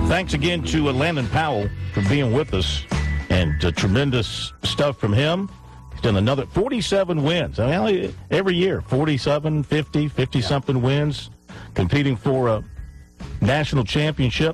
Thanks again to Landon Powell for being with us, and tremendous stuff from him. He's done another 47 wins. I mean, every year, 47, 50, 50-something wins, competing for a national championship.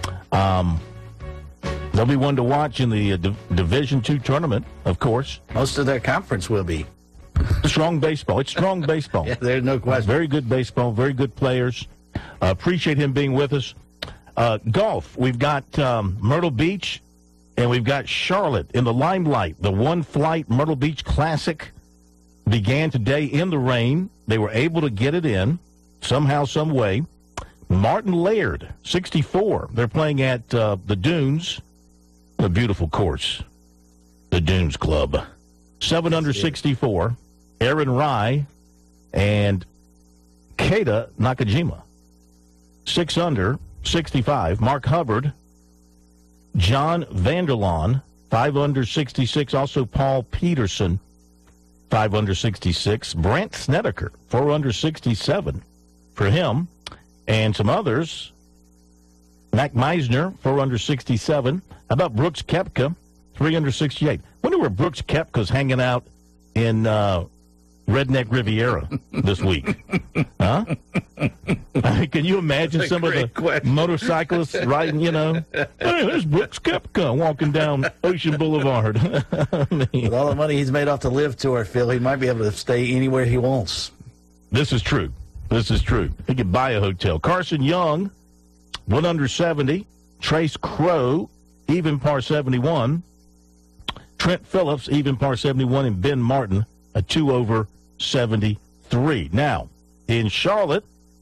They'll be one to watch in the Division II tournament, of course. Most of their conference will be. Strong baseball. It's strong baseball. Yeah, there's no question. Very good baseball, very good players. Appreciate him being with us. Golf, we've got Myrtle Beach, and we've got Charlotte in the limelight. The One Flight Myrtle Beach Classic began today in the rain. They were able to get it in somehow, some way. Martin Laird, 64. They're playing at the Dunes, a beautiful course, the Dunes Club. 7 under 64. Aaron Rai and Keita Nakajima, 6 under 65. Mark Hubbard, John Vanderlaan, 5 under 66. Also Paul Peterson, 5 under 66. Brant Snedeker, 4 under 67 for him. And some others, Mac Meisner, 4 under 67. How about Brooks Koepka, 3 under 68? Wonder where Brooks Koepka's hanging out in Redneck Riviera this week. Huh? I mean, can you imagine some of the motorcyclists riding, hey, there's Brooks Koepka walking down Ocean Boulevard. I mean, with all the money he's made off the Live Tour, Phil, he might be able to stay anywhere he wants. This is true. This is true. He could buy a hotel. Carson Young, 1 under 70. Trace Crow, even par 71. Trent Phillips, even par 71. And Ben Martin, a 2 over 73. Now, in Charlotte,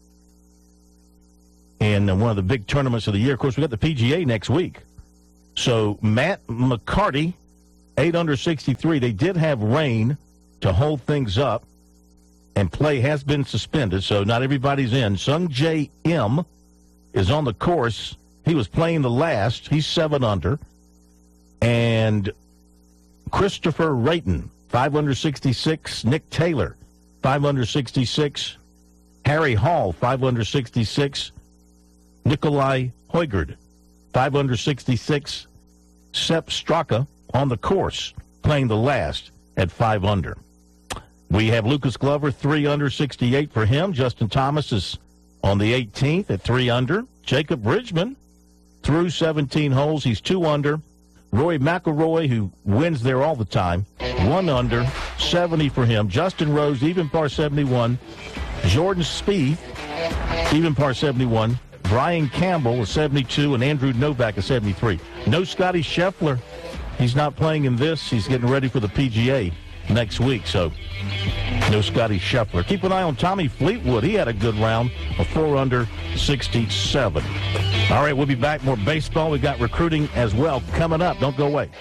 in one of the big tournaments of the year, of course, we got the PGA next week. So Matt McCarty, 8 under 63. They did have rain to hold things up, and play has been suspended, so not everybody's in. Sung J M is on the course. He was playing the last. He's 7 under. And Christopher Rayton, 5 under 66. Nick Taylor, 5 under 66. Harry Hall, 5 under 66. Nikolai Højgaard, 5 under 66. Sepp Straka on the course, playing the last at 5 under. We have Lucas Glover, 3 under 68 for him. Justin Thomas is on the 18th at 3 under. Jacob Bridgman through 17 holes. He's 2 under. Rory McIlroy, who wins there all the time, 1 under, 70 for him. Justin Rose, even par 71. Jordan Spieth, even par 71. Brian Campbell, a 72, and Andrew Novak, a 73. No Scotty Scheffler. He's not playing in this. He's getting ready for the PGA next week, so no Scotty Scheffler. Keep an eye on Tommy Fleetwood. He had a good round, a 4 under 67. All right, we'll be back. More baseball. We've got recruiting as well coming up. Don't go away.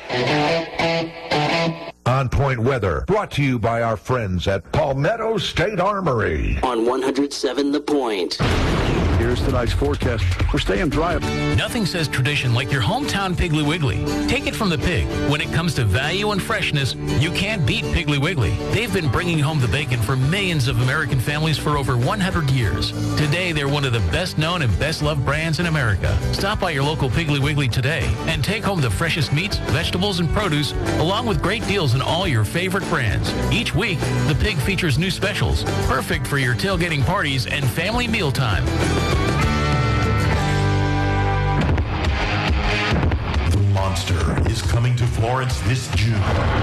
On Point Weather, brought to you by our friends at Palmetto State Armory. On 107 The Point. Here's tonight's forecast. We're staying dry. Nothing says tradition like your hometown Piggly Wiggly. Take it from the pig. When it comes to value and freshness, you can't beat Piggly Wiggly. They've been bringing home the bacon for millions of American families for over 100 years. Today, they're one of the best-known and best-loved brands in America. Stop by your local Piggly Wiggly today and take home the freshest meats, vegetables, and produce, along with great deals on all your favorite brands. Each week, the pig features new specials, perfect for your tailgating parties and family mealtime. Monster is coming to Florence this June.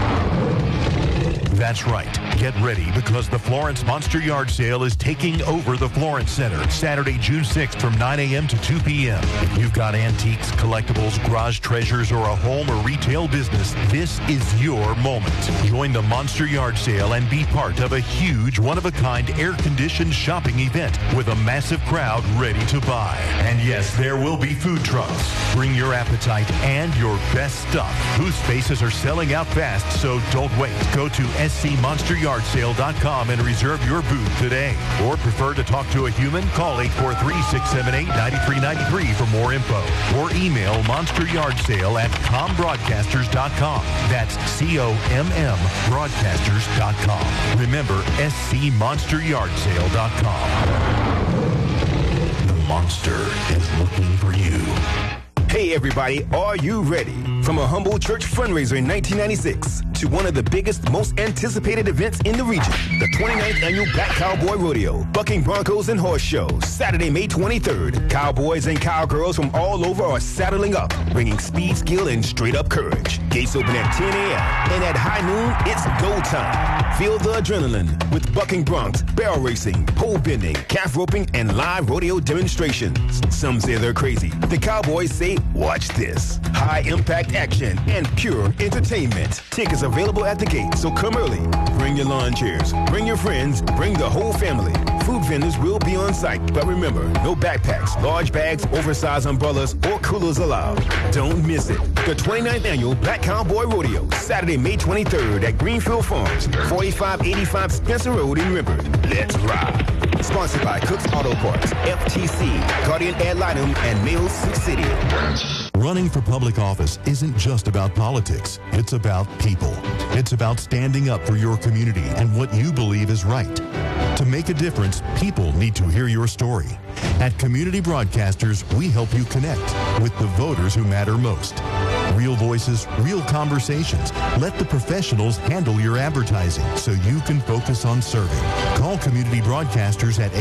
That's right. Get ready because the Florence Monster Yard Sale is taking over the Florence Center Saturday, June 6th from 9 a.m. to 2 p.m. If you've got antiques, collectibles, garage treasures, or a home or retail business, this is your moment. Join the Monster Yard Sale and be part of a huge, one-of-a-kind, air-conditioned shopping event with a massive crowd ready to buy. And yes, there will be food trucks. Bring your appetite and your best stuff. Booth spaces are selling out fast, so don't wait. Go to scmonsteryardsale.com and reserve your booth today. Or prefer to talk to a human? Call 843-678-9393 for more info. Or email monsteryardsale@combroadcasters.com. That's COMM broadcasters.com. Remember, scmonsteryardsale.com. The monster is looking for you. Hey everybody, are you ready? From a humble church fundraiser in 1996 to one of the biggest, most anticipated events in the region, the 29th Annual Black Cowboy Rodeo, Bucking Broncos and Horse Show, Saturday, May 23rd. Cowboys and cowgirls from all over are saddling up, bringing speed, skill, and straight-up courage. Gates open at 10 a.m., and at high noon, it's go time. Feel the adrenaline with bucking broncs, barrel racing, pole bending, calf roping, and live rodeo demonstrations. Some say they're crazy. The Cowboys say, watch this. High-impact action and pure entertainment. Tickets available at the gate, so come early. Bring your lawn chairs, bring your friends, bring the whole family. Food vendors will be on site, but remember, no backpacks, large bags, oversized umbrellas, or coolers allowed. Don't miss it. The 29th Annual Black Cowboy Rodeo, Saturday, May 23rd at Greenfield Farms, 4585 Spencer Road in Riverwood. Let's ride. Sponsored by Cook's Auto Parts, FTC, Guardian Ad Litem, and Mills City. Running for public office isn't just about politics. It's about people. It's about standing up for your community and what you believe is right. To make a difference, people need to hear your story. At Community Broadcasters, we help you connect with the voters who matter most. Real voices, real conversations. Let the professionals handle your advertising so you can focus on serving. Call Community Broadcasters at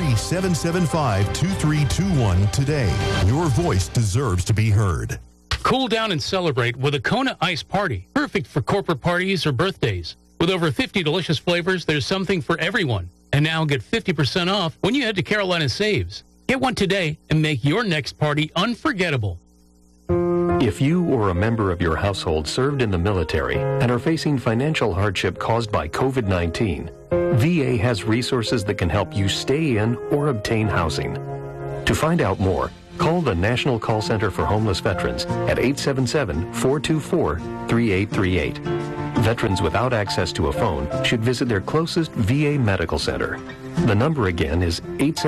803-775-2321 today. Your voice deserves to be heard. Cool down and celebrate with a Kona Ice Party. Perfect for corporate parties or birthdays. With over 50 delicious flavors, there's something for everyone. And now get 50% off when you head to Carolina Saves. Get one today and make your next party unforgettable. If you or a member of your household served in the military and are facing financial hardship caused by COVID-19, VA has resources that can help you stay in or obtain housing. To find out more, call the National Call Center for Homeless Veterans at 877-424-3838. Veterans without access to a phone should visit their closest VA medical center. The number again is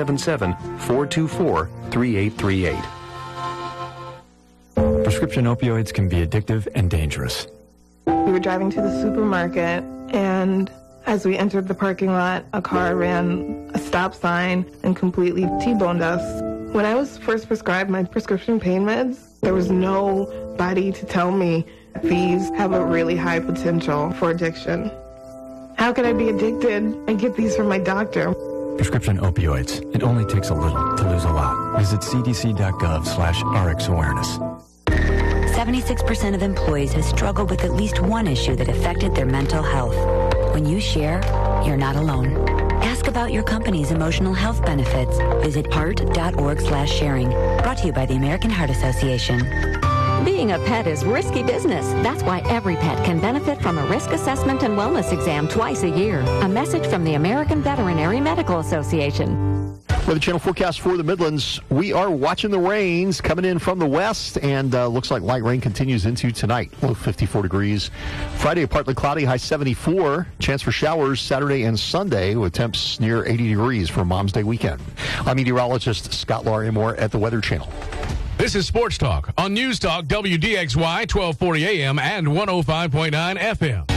877-424-3838. Prescription opioids can be addictive and dangerous. We were driving to the supermarket, and as we entered the parking lot, a car ran a stop sign and completely T-boned us. When I was first prescribed my prescription pain meds, there was nobody to tell me these have a really high potential for addiction. How could I be addicted and get these from my doctor? Prescription opioids. It only takes a little to lose a lot. Visit cdc.gov/RxAwareness. 76% of employees have struggled with at least one issue that affected their mental health. When you share, you're not alone. Ask about your company's emotional health benefits. Visit heart.org/sharing. Brought to you by the American Heart Association. Being a pet is risky business. That's why every pet can benefit from a risk assessment and wellness exam twice a year. A message from the American Veterinary Medical Association. Weather Channel forecast for the Midlands. We are watching the rains coming in from the west, and looks like light rain continues into tonight. Low 54 degrees. Friday, partly cloudy, high 74. Chance for showers Saturday and Sunday with temps near 80 degrees for Mom's Day weekend. I'm meteorologist Scott Larimore at the Weather Channel. This is Sports Talk on News Talk WDXY 1240 AM and 105.9 FM.